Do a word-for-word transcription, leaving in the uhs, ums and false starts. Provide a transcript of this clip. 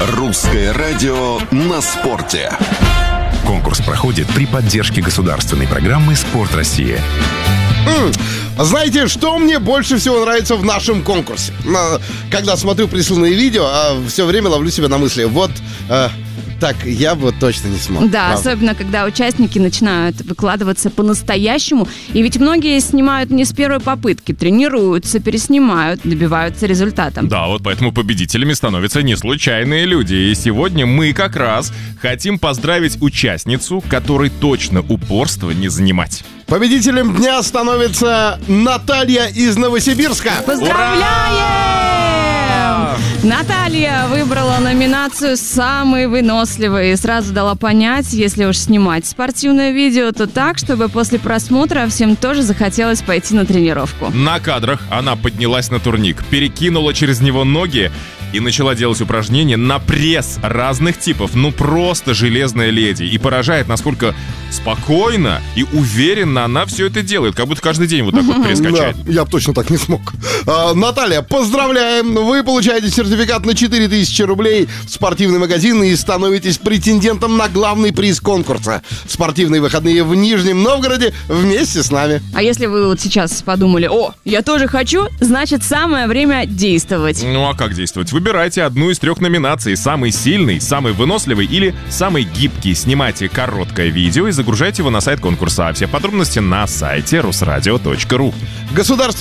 Русское радио на спорте. Конкурс проходит при поддержке государственной программы «Спорт России». Mm. Знаете, что мне больше всего нравится в нашем конкурсе? Когда смотрю присланные видео, все время ловлю себя на мысли. Вот... Так, я бы точно не смог. Да, правда. Особенно, когда участники начинают выкладываться по-настоящему. И ведь многие снимают не с первой попытки, тренируются, переснимают, добиваются результата. Да, вот поэтому победителями становятся не случайные люди. И сегодня мы как раз хотим поздравить участницу, которой точно упорство не занимать. Победителем дня становится Наталья из Новосибирска. Поздравляем! Наталья выбрала номинацию «Самый выносливый» и сразу дала понять, если уж снимать спортивное видео, то так, чтобы после просмотра всем тоже захотелось пойти на тренировку. На кадрах она поднялась на турник, перекинула через него ноги и начала делать упражнения на пресс разных типов. Ну просто железная леди. И поражает, насколько спокойно и уверенно она все это делает. Как будто каждый день вот так вот пресс качает. Да, я бы точно так не смог. а, Наталья, поздравляем. Вы получаете сертификат на четыре тысячи рублей в спортивный магазин и становитесь претендентом на главный приз конкурса. Спортивные выходные в Нижнем Новгороде вместе с нами. А если вы вот сейчас подумали: о, я тоже хочу, значит самое время действовать. Ну а как действовать? Выбирайте одну из трех номинаций: самый сильный, самый выносливый или самый гибкий. Снимайте короткое видео и загружайте его на сайт конкурса. А все подробности на сайте русрадио точка ру. Государство